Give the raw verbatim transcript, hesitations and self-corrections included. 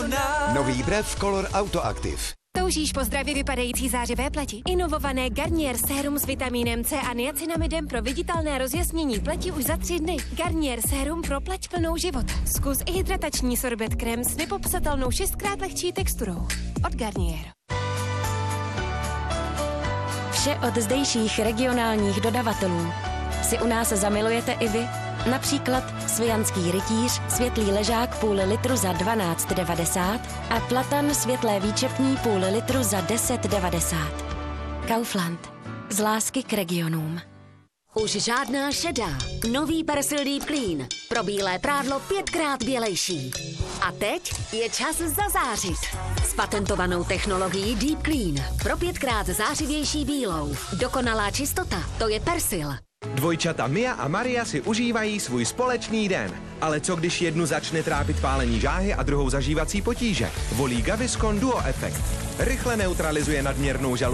Nový Brev Color Auto Active. Toužíš po zdravě vypadající zářivé pleti? Inovované Garnier sérum s vitamínem C a niacinamidem pro viditelné rozjasnění pleti už za tři dny. Garnier sérum pro pleť plnou života. Zkus i hydratační sorbet krém s nepopsatelnou šestkrát lehčí texturou. Od Garnier. Vše od zdejších regionálních dodavatelů si u nás zamilujete i vy. Například svijanský rytíř, světlý ležák půl litru za dvanáct devadesát a platan světlé výčepní půl litru za deset devadesát. Kaufland. Z lásky k regionům. Už žádná šedá. Nový Persil Deep Clean. Pro bílé prádlo pětkrát bělejší. A teď je čas zazářit. S patentovanou technologií Deep Clean. Pro pětkrát zářivější bílou. Dokonalá čistota, to je Persil. Dvojčata Mia a Maria si užívají svůj společný den. Ale co když jednu začne trápit pálení žáhy a druhou zažívací potíže? Volí Gaviscon Duo Effect. Rychle neutralizuje nadměrnou žalu